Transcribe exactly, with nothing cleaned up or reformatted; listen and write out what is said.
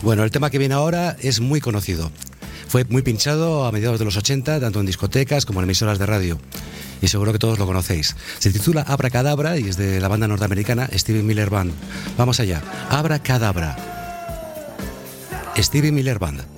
Bueno, el tema que viene ahora es muy conocido. Fue muy pinchado a mediados de los ochenta, tanto en discotecas como en emisoras de radio. Y seguro que todos lo conocéis. Se titula Abracadabra y es de la banda norteamericana Stevie Miller Band. Vamos allá. Abracadabra. Stevie Miller Band.